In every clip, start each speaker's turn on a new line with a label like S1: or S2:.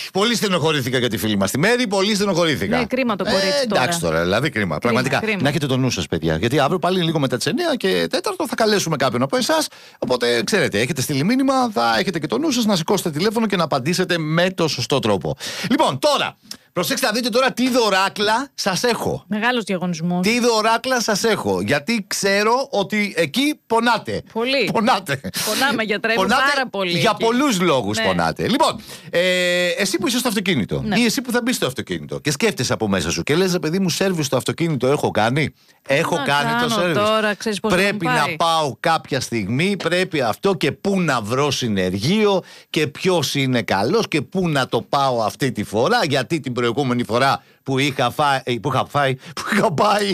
S1: πολύ στενοχωρήθηκα για τη φίλη μας τη Μέρη, πολύ στενοχωρήθηκα.
S2: Ναι, κρίμα το κορίτσι τώρα.
S1: Εντάξει τώρα, δηλαδή κρίμα. Πραγματικά.
S2: Κρίμα.
S1: Να έχετε το νου σας, παιδιά. Γιατί αύριο πάλι λίγο μετά τις 9 και 4 θα καλέσουμε κάποιον από εσάς. Οπότε ξέρετε, έχετε στείλει μήνυμα, θα έχετε και το νου σας να σηκώσετε τηλέφωνο και να απαντήσετε με το σωστό τρόπο. Λοιπόν, τώρα. Προσέξτε να δείτε τώρα τι δωράκλα σας έχω.
S2: Μεγάλος διαγωνισμός.
S1: Τι δωράκλα σας έχω. Γιατί ξέρω ότι εκεί πονάτε.
S2: Πολύ.
S1: Πονάτε.
S2: Πονάμε, γιατρέ, πάρα πολύ.
S1: Για
S2: εκεί.
S1: πολλούς λόγους
S2: Ναι.
S1: πονάτε. Λοιπόν, εσύ που είσαι στο αυτοκίνητο
S2: Ναι.
S1: ή εσύ που θα μπει στο αυτοκίνητο και σκέφτεσαι από μέσα σου και λες, παιδί μου, σέρβις στο αυτοκίνητο έχω κάνει. Έχω
S2: Να
S1: κάνει το
S2: κάνω
S1: σέρβις.
S2: τώρα, ξέρεις πώς
S1: Πρέπει
S2: θα μου
S1: να
S2: πάει.
S1: πάω κάποια στιγμή, πρέπει αυτό και πού να βρω συνεργείο και ποιος είναι καλός και πού να το πάω αυτή τη φορά. Γιατί την προηγούμενη φορά που είχα πάει,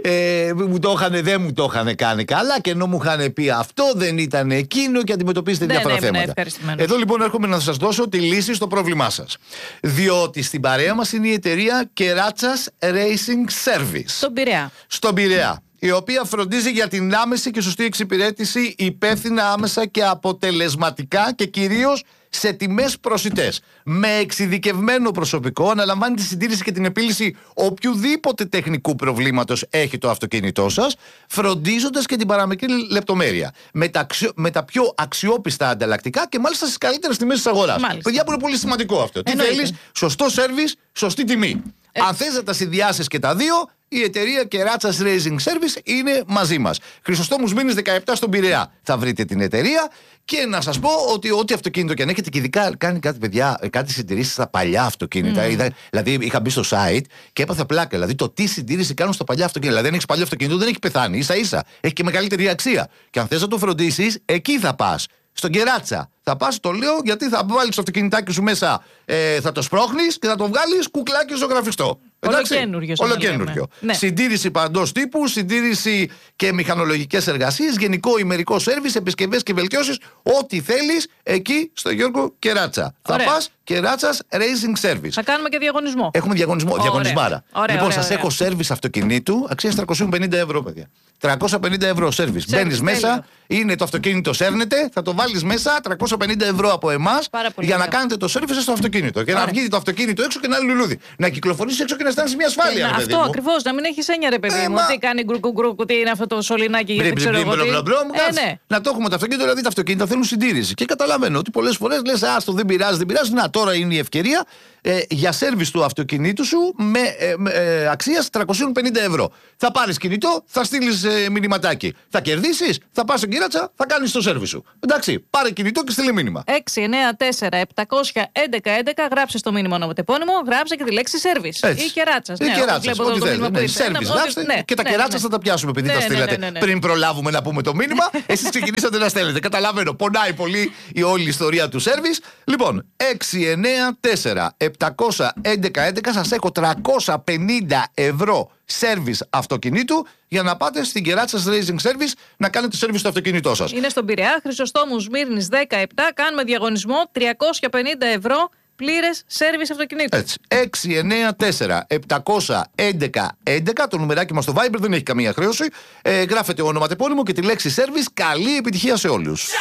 S1: δεν μου το είχαν κάνει καλά και ενώ μου είχαν πει αυτό δεν ήταν εκείνο και αντιμετωπίσετε διάφορα θέματα. Εδώ λοιπόν έρχομαι να σας δώσω τη λύση στο πρόβλημά σας. Διότι στην παρέα μας είναι η εταιρεία Κεράτσας Racing Service. Στον Πειραιά. Η οποία φροντίζει για την άμεση και σωστή εξυπηρέτηση υπεύθυνα, άμεσα και αποτελεσματικά και κυρίως σε τιμές προσιτές. Με εξειδικευμένο προσωπικό αναλαμβάνει τη συντήρηση και την επίλυση οποιουδήποτε τεχνικού προβλήματος έχει το αυτοκίνητό σας, φροντίζοντας και την παραμικρή λεπτομέρεια. Με τα πιο αξιόπιστα ανταλλακτικά και μάλιστα στις καλύτερες τιμές της αγοράς. Παιδιά, που είναι πολύ σημαντικό αυτό. Τι θέλεις, σωστό σέρβις, σωστή τιμή. Αν θες να τα συνδυάσεις και τα δύο, η εταιρεία Κεράτσας Racing Service είναι μαζί μας. Χρυσοστόμους Μήνης 17 στον Πειραιά θα βρείτε την εταιρεία και να σας πω ότι ό,τι αυτοκίνητο και αν έχετε και ειδικά κάνει κάτι, παιδιά, κάτι συντηρήσεις στα παλιά αυτοκίνητα. Δηλαδή είχα μπει στο site και έπαθα πλάκα. Δηλαδή το τι συντήρηση κάνουν στα παλιά αυτοκίνητα. Δηλαδή αν έχεις παλιό αυτοκίνητο δεν έχει πεθάνει, ίσα-ίσα. Έχει και μεγαλύτερη αξία. Και αν θες να το φροντίσεις, εκεί θα πας. Στον Κεράτσα. Θα πας, το λέω, γιατί θα βάλεις το αυτοκινητάκι σου μέσα, θα το σπρώχνεις και θα το βγάλεις κουκλάκι ζωγραφιστό. Ολοκένουργιο. Ναι. Συντήρηση παντός τύπου, συντήρηση και μηχανολογικές εργασίες, γενικό ημερικό σέρβις, επισκευές και βελτιώσεις. Ό,τι θέλεις εκεί στο Γιώργο Κεράτσα. Θα πας Κεράτσας Racing Service.
S2: Θα κάνουμε και διαγωνισμό.
S1: Έχουμε διαγωνισμό. Διαγωνισμάρα. Λοιπόν, σας έχω σέρβις αυτοκινήτου αξίας 350 ευρώ, παιδιά. 350 ευρώ σέρβις. Μπαίνεις μέσα, είναι το αυτοκίνητο, σέρνεται, θα το βάλεις μέσα, 350 ευρώ από εμάς για να κάνετε το σέρβις στο αυτοκίνητο. Και να βγει το αυτοκίνητο έξω και να είναι λουλούδι. Να κυκλοφορήσει έξω και να αισθάνεσαι μια ασφάλεια.
S2: Αυτό ακριβώς, να μην έχει έννοια, ρε παιδί μου. Τι κάνει γκρουκουγκρουκου, τι είναι αυτό το σωληνάκι, γιατί ξέρω εγώ. Να
S1: το έχουμε το αυτοκίνητο, δηλαδή τα αυτοκίνητα θέλουν συντήρηση. Και καταλαβαίνω ότι πολλές φορές λες, άστο, δεν πειράζει. Να, τώρα είναι η ευκαιρία για σέρβις του αυτοκινήτου σου με αξίας 350 ευρώ. Θα πάρεις κινητό, θα στείλεις μηνυματάκι. Θα κερδίσεις, θα πας στην Κεράτσα, θα κάνεις το σέρβις σου. Εντάξει, πάρε κινητό και στείλε μήνυμα.
S2: 694-711-11, γράψε το μήνυμα ονοματεπώνυμο, γράψε και τη λέξη σέρβις. Ή Κεράτσας.
S1: Ή Κεράτσας, ό,τι θέλετε. Σέρβις, γράψτε και τα Κεράτσας θα τα πιάσουμε επειδή τα στείλατε πριν προλάβουμε να πούμε το μήνυμα. Εσείς ξεκινήσατε να στέλνετε. Καταλαβαίνω, πονάει πολύ η όλη ιστορία του σέρβις. Λοιπόν, 694-711-11, σας έχω 350 ευρώ σέρβις αυτοκινήτου για να πάτε στην Κεράτσας Racing Service να κάνετε σέρβις στο αυτοκίνητό σας.
S2: Είναι στον Πειραιά, Χρυσοστόμους Μύρνης 17, κάνουμε διαγωνισμό 350 ευρώ πλήρες σέρβις αυτοκινήτου.
S1: Έτσι. 694-711-11, το νουμεράκι μας στο Viber, δεν έχει καμία χρέωση. Γράφετε ονοματεπώνυμο και τη λέξη σέρβις. Καλή επιτυχία σε όλους.